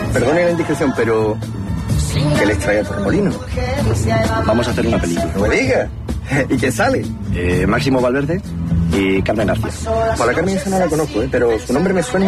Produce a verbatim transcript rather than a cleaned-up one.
Perdone la indiscreción, pero... ¿qué les trae a Torremolinos? Vamos a hacer una película. No me diga. ¿Y quién sale? Eh, Máximo Valverde y Carmen García. Bueno, la Carmen esa no la conozco, ¿eh? Pero su nombre me suena